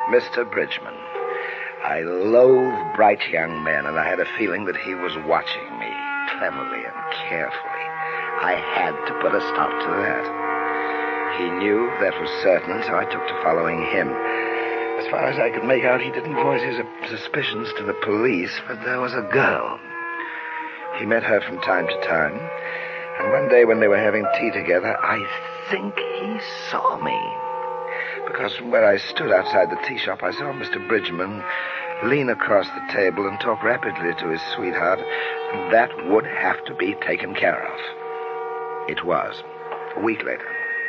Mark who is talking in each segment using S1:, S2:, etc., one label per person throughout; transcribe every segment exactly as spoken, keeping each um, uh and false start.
S1: Mister Bridgman. I loathe bright young men, and I had a feeling that he was watching me cleverly and carefully. I had to put a stop to that. He knew that was certain, so I took to following him. As far as I could make out, he didn't voice his suspicions to the police, but there was a girl. He met her from time to time, and one day when they were having tea together, I think he saw me. Because from where I stood outside the tea shop, I saw Mister Bridgman lean across the table and talk rapidly to his sweetheart, and that would have to be taken care of. It was. A week later.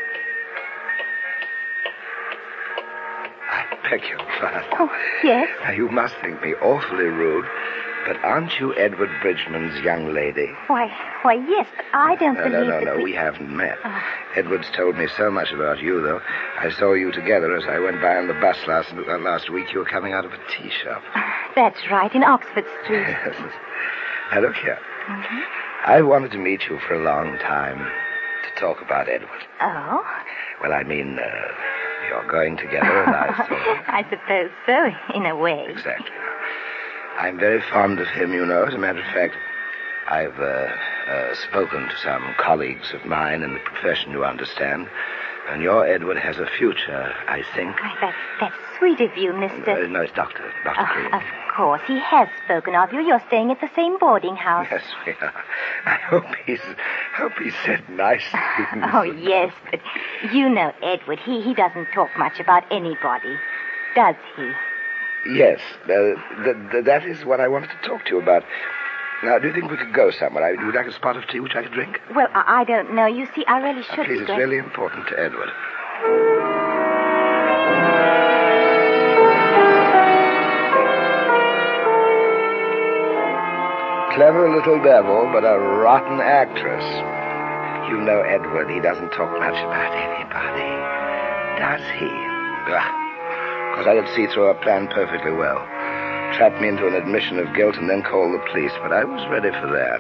S1: I beg your pardon.
S2: Oh, yes?
S1: Now, you must think me awfully rude, but aren't you Edward Bridgman's young lady?
S2: Why, why, yes, but I don't
S1: no,
S2: believe
S1: No, no,
S2: that
S1: no,
S2: we...
S1: we haven't met.
S2: Oh.
S1: Edward's told me so much about you, though. I saw you together as I went by on the bus last, uh, last week. You were coming out of a tea shop.
S2: That's right, in Oxford Street.
S1: Yes. Now, look here.
S2: Mm-hmm.
S1: I wanted to meet you for a long time to talk about Edward.
S2: Oh?
S1: Well, I mean, uh, you're going together, and I thought...
S2: I suppose so, in a way.
S1: Exactly. I'm very fond of him, you know. As a matter of fact, I've uh, uh, spoken to some colleagues of mine in the profession, you understand. And your Edward has a future, I think.
S2: Why, that's, that's sweet of you, Mister
S1: Uh, no, it's Doctor Doctor
S2: Uh,
S1: Green.
S2: of course, he has spoken of you. You're staying at the same boarding house.
S1: Yes, we are. I hope he's hope he said nice things.
S2: Oh, yes, but you know Edward. He, he doesn't talk much about anybody, does he?
S1: Yes, uh, th- th- that is what I wanted to talk to you about. Now, do you think we could go somewhere? I, would you like a spot of tea which I could drink?
S2: Well, I, I don't know. You see, I really should
S1: Now, please,
S2: be
S1: it's
S2: going...
S1: really important to Edward. Clever little devil, but a rotten actress. You know Edward, he doesn't talk much about anybody. Does he? Because I could see through our plan perfectly well. Trapped me into an admission of guilt and then called the police, but I was ready for that.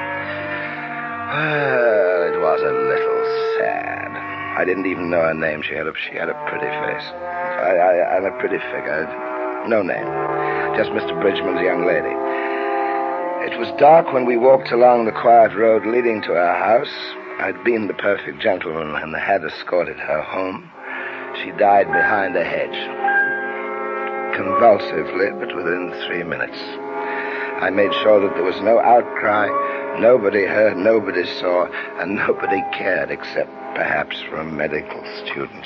S1: Well, it was a little sad. I didn't even know her name. She had a, she had a pretty face. I, I, and a pretty figure. No name. Just Mister Bridgman's young lady. It was dark when we walked along the quiet road leading to our house. I'd been the perfect gentleman and had escorted her home. She died behind a hedge. Convulsively, but within three minutes. I made sure that there was no outcry, nobody heard, nobody saw, and nobody cared except perhaps for a medical student.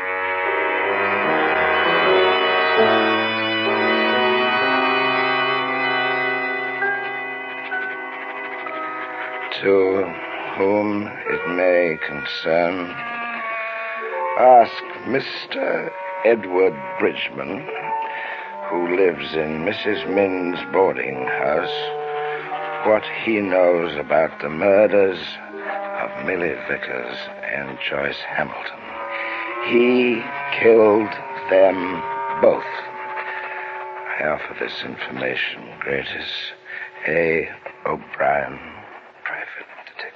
S1: To whom it may concern, ask Mister Edward Bridgman, who lives in Missus Min's boarding house, what he knows about the murders of Millie Vickers and Joyce Hamilton. He killed them both. I offer this information, Gratis A. O'Brien, private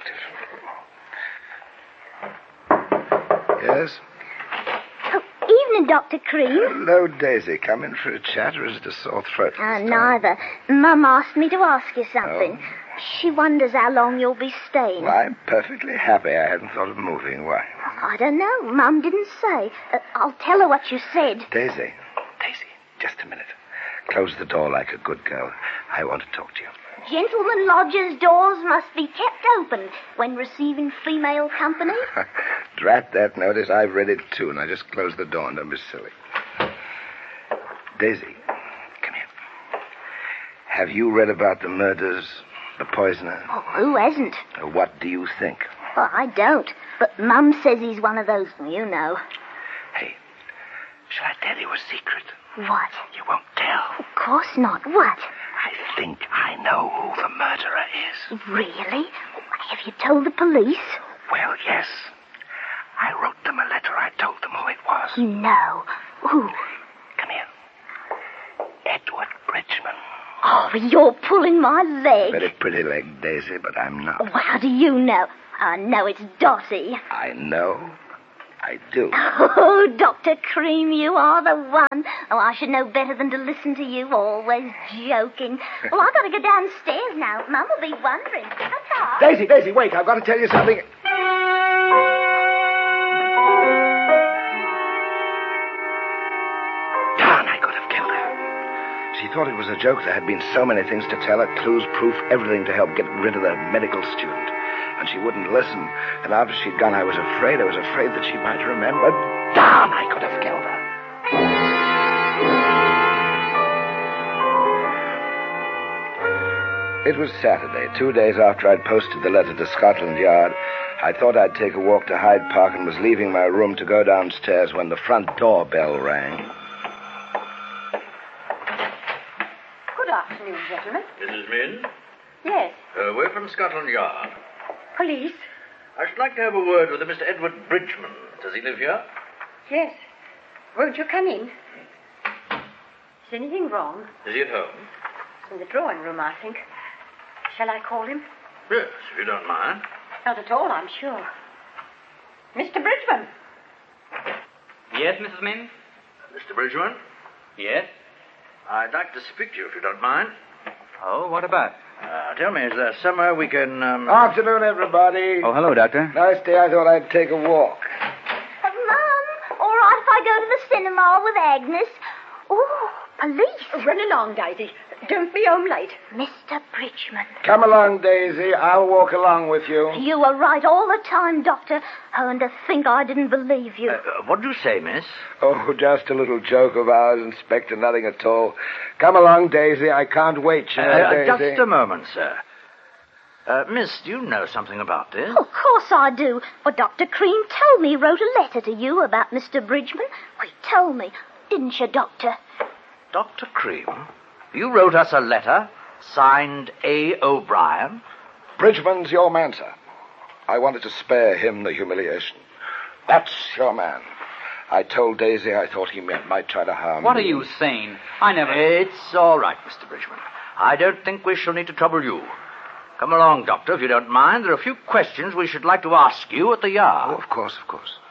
S1: detective. Yes?
S3: Evening, Doctor Cream.
S1: Hello, Daisy. Come in for a chat, or is it a sore throat?
S3: Uh, neither. Mum asked me to ask you something.
S1: Oh.
S3: She wonders how long you'll be staying.
S1: Well, I'm perfectly happy. I hadn't thought of moving. Why?
S3: I don't know. Mum didn't say. Uh, I'll tell her what you said.
S1: Daisy. Daisy, just a minute. Close the door like a good girl. I want to talk to you.
S3: Gentlemen lodgers' doors must be kept open when receiving female company.
S1: Drat that notice. I've read it, too, and I just closed the door and don't be silly. Daisy, come here. Have you read about the murders, the poisoner?
S3: Oh, who hasn't?
S1: Uh, What do you think?
S3: Well, I don't. But Mum says he's one of those, you know.
S1: Hey, shall I tell you a secret?
S3: What?
S1: You won't tell.
S3: Of course not. What?
S1: I think I know who the murderer is.
S3: Really? Have you told the police?
S1: Well, yes. I wrote them a letter. I told them who it was.
S3: No. Who?
S1: Come here. Edward Bridgman.
S3: Oh, you're pulling my leg.
S1: Very pretty leg, Daisy, but I'm not.
S3: Well, how do you know? I know it's Dottie.
S1: I know. I do.
S3: Oh, Doctor Cream, you are the one. Oh, I should know better than to listen to you, always joking. Well, I've got to go downstairs now. Mum will be wondering. Ta-ta.
S1: Daisy, Daisy, wait. I've got to tell you something. She thought it was a joke. There had been so many things to tell her, clues, proof, everything to help get rid of the medical student. And she wouldn't listen. And after she'd gone, I was afraid. I was afraid that she might remember. Darn, I could have killed her. It was Saturday, two days after I'd posted the letter to Scotland Yard. I thought I'd take a walk to Hyde Park and was leaving my room to go downstairs when the front door bell rang.
S4: Good afternoon, gentlemen.
S5: Missus Min?
S4: Yes.
S5: Uh, we're from Scotland Yard.
S4: Police?
S5: I should like to have a word with a Mister Edward Bridgman. Does he live here?
S4: Yes. Won't you come in? Is anything wrong?
S5: Is he at home?
S4: In the drawing room, I think. Shall I call him?
S5: Yes, if you don't mind.
S4: Not at all, I'm sure. Mister Bridgman?
S6: Yes, Missus Min?
S5: Mister Bridgman?
S6: Yes?
S5: I'd like to speak to you, if you don't mind.
S6: Oh, what about?
S5: Uh, tell me, is there somewhere we can, um...
S1: Afternoon, everybody.
S6: Oh, hello, Doctor.
S1: Nice day. I thought I'd take a walk.
S3: Uh, Mum, all right if I go to the cinema with Agnes? Oh, police.
S4: Run along, Daisy. Don't be home late.
S3: Mister Bridgman.
S1: Come along, Daisy. I'll walk along with you.
S3: You were right all the time, Doctor. Oh, and to think I didn't believe you.
S5: Uh, what do you say, miss?
S1: Oh, just a little joke of ours, Inspector. Nothing at all. Come along, Daisy. I can't wait, you know,
S5: Uh,
S1: Daisy.
S5: just a moment, sir. Uh, miss, do you know something about this?
S3: Oh, of course I do. Well, Doctor Cream told me he wrote a letter to you about Mister Bridgman. Well, he told me. Didn't you, Doctor?
S5: Doctor Cream, you wrote us a letter signed A. O'Brien?
S1: Bridgman's your man, sir. I wanted to spare him the humiliation. That's your man. I told Daisy I thought he might, might try to harm
S6: What
S1: me.
S6: are you saying? I never...
S5: It's all right, Mister Bridgman. I don't think we shall need to trouble you. Come along, Doctor, if you don't mind. There are a few questions we should like to ask you at the
S1: Oh,
S5: Yard.
S1: of course, of course.